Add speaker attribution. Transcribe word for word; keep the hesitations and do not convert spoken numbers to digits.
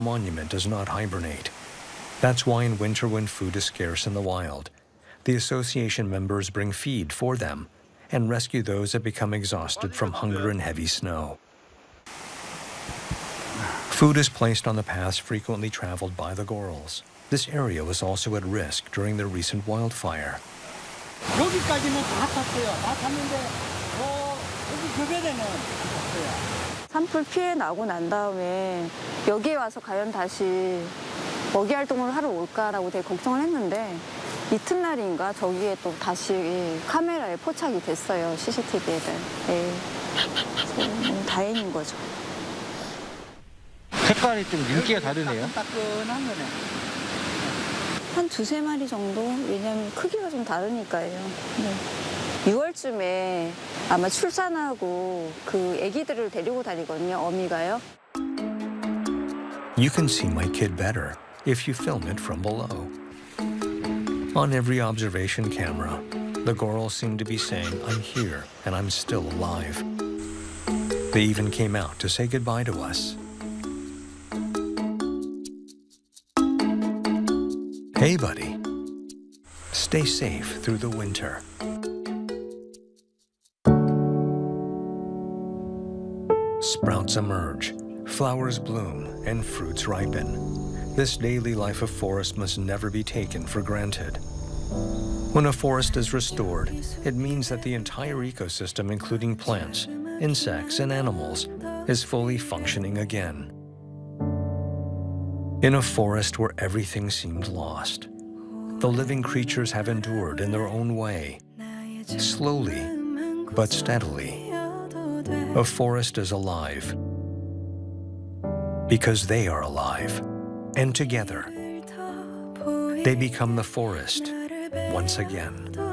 Speaker 1: monument does not hibernate. That's why in winter, when food is scarce in the wild, the association members bring feed for them and rescue those that become exhausted from hunger and heavy snow. Food is placed on the paths frequently traveled by the Gorals. This area was also at risk during the recent wildfire.
Speaker 2: 여기까지는 다 탔어요. 다 탔는데 어, 여기 교배대는 탔어요.
Speaker 3: 산불 피해 나고 난 다음에 여기에 와서 과연 다시 먹이 활동을 하러 올까라고 되게 걱정을 했는데 이튿날인가 저기에 또 다시 카메라에 포착이 됐어요. 씨씨티비에들. 네. 너무 다행인 거죠.
Speaker 4: 색깔이 좀 윤기가 다르네요.
Speaker 2: 따끈따끈한 거네.
Speaker 3: 한 두세 마리 정도? 왜냐면 크기가 좀 다르니까요. 네. 유월쯤에 아마 출산하고 그 아기들을 데리고 다니거든요, 어미가요.
Speaker 1: You can see my kid better if you film it from below. On every observation camera, the Gorals seem to be saying, I'm here and I'm still alive. They even came out to say goodbye to us. Hey, buddy. Stay safe through the winter. Sprouts emerge, flowers bloom, and fruits ripen. This daily life of forest must never be taken for granted. When a forest is restored, it means that the entire ecosystem, including plants, insects, and animals, is fully functioning again. In a forest where everything seemed lost, the living creatures have endured in their own way, slowly but steadily. A forest is alive because they are alive, and together they become the forest once again.